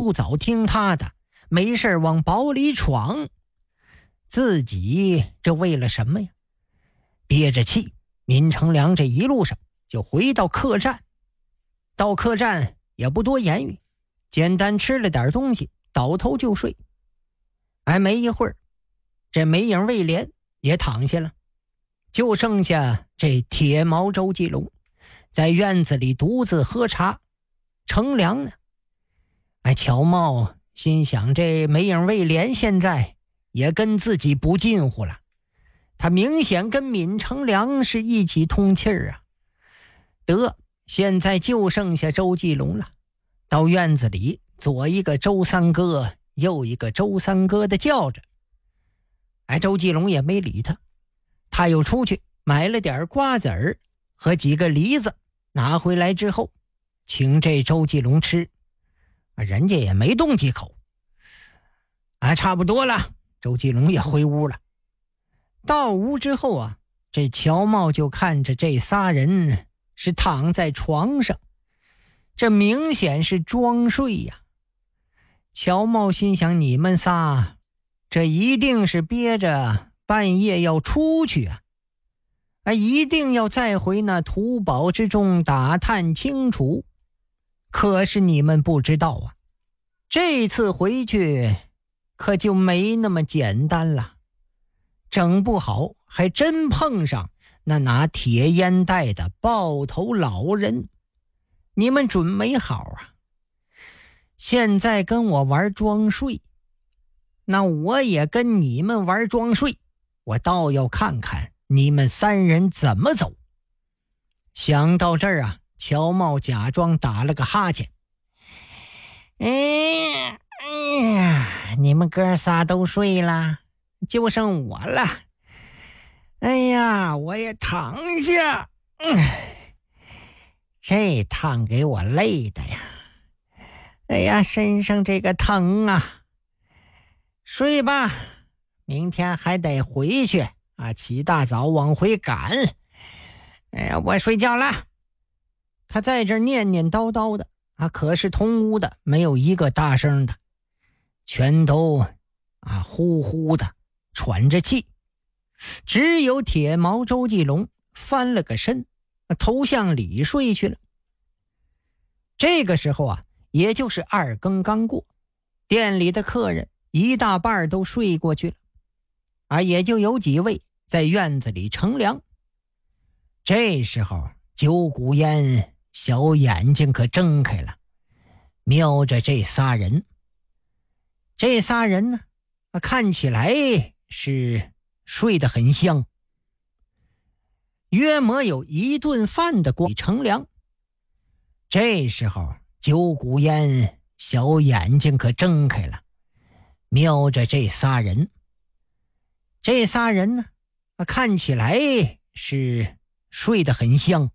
不早听他的，没事往堡里闯。自己这为了什么呀？憋着气，闵成良这一路上就回到客栈。到客栈也不多言语，简单吃了点东西，倒头就睡。没一会儿，这没影魏连也躺下了，就剩下这铁毛周继龙在院子里独自喝茶乘凉呢。乔茂心想，这没影魏连现在也跟自己不近乎了，他明显跟闵成良是一起通气儿啊。现在就剩下周继龙了，到院子里左一个周三哥，右一个周三哥的叫着。周继龙也没理他，他又出去买了点瓜子儿和几个梨子，拿回来之后请这周继龙吃，人家也没动几口。差不多了，周继龙也回屋了。到屋之后啊，这乔茂就看着这仨人是躺在床上，这明显是装睡呀。乔茂心想，你们仨这一定是憋着半夜要出去啊，一定要再回那土堡之中打探清楚。可是你们不知道啊，这次回去可就没那么简单了，整不好还真碰上那拿铁烟袋的爆头老人。你们准没好啊！现在跟我玩装睡，那我也跟你们玩装睡，我倒要看看你们三人怎么走。想到这儿啊，乔茂假装打了个哈欠。你们哥仨都睡了，就剩我了。我也躺下。这趟给我累的呀。身上这个疼啊。睡吧，明天还得回去啊，起大早往回赶。我睡觉了。他在这念念叨叨的可是同屋的没有一个大声的，全都呼呼的喘着气。只有铁毛周继龙翻了个身，头向里睡去了。这个时候也就是2更刚过，店里的客人一大半都睡过去了也就有几位在院子里乘凉。这时候九股烟小眼睛可睁开了，瞄着这仨人。这仨人呢看起来是睡得很香，约莫有1顿饭的光乘凉。这时候九股烟小眼睛可睁开了，瞄着这仨人。这仨人呢看起来是睡得很香，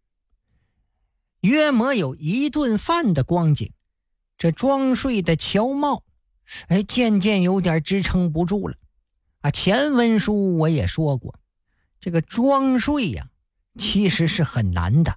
约莫有1顿饭的光景。这装睡的乔茂渐渐有点支撑不住了前文书我也说过，这个装睡其实是很难的。